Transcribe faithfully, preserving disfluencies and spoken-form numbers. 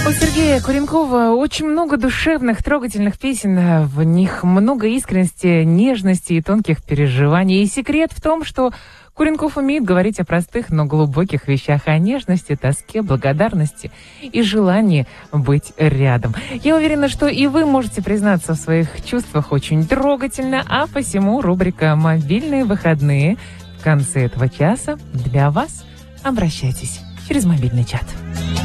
У Сергея Куренкова очень много душевных, трогательных песен. В них много искренности, нежности и тонких переживаний. И секрет в том, что Куренков умеет говорить о простых, но глубоких вещах, о нежности, тоске, благодарности и желании быть рядом. Я уверена, что и вы можете признаться в своих чувствах очень трогательно, а посему рубрика «Мобильные выходные» в конце этого часа для вас. Обращайтесь через мобильный чат.